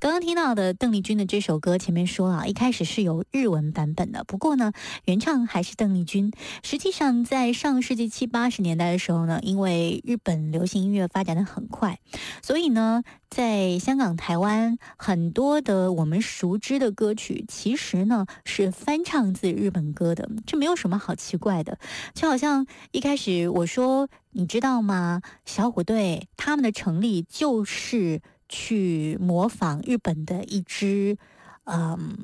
刚刚听到的邓丽君的这首歌，前面说了，一开始是有日文版本的，不过呢，原唱还是邓丽君。实际上，在上世纪70、80年代的时候呢，因为日本流行音乐发展的很快，所以呢，在香港、台湾很多的我们熟知的歌曲，其实呢是翻唱自日本歌的，这没有什么好奇怪的。就好像一开始我说，你知道吗？小虎队他们的成立就是去模仿日本的一支